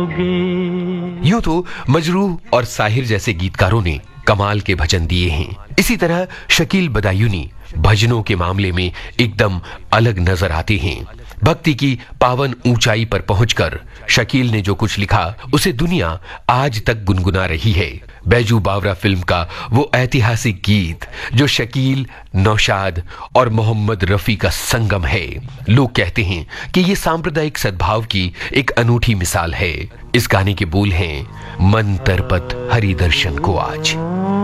पाओगे। यूं तो मजरूह और साहिर जैसे गीतकारों ने कमाल के भजन दिए हैं। इसी तरह शकील बदायूनी भजनों के मामले में एकदम अलग नजर आते हैं। भक्ति की पावन ऊंचाई पर पहुंचकर शकील ने जो कुछ लिखा उसे दुनिया आज तक गुनगुना रही है। बैजू बावरा फिल्म का वो ऐतिहासिक गीत जो शकील, नौशाद और मोहम्मद रफी का संगम है। लोग कहते हैं कि ये सांप्रदायिक सद्भाव की एक अनूठी मिसाल है। इस गाने के बोल हैं, मन तरपत हरि दर्शन को आज।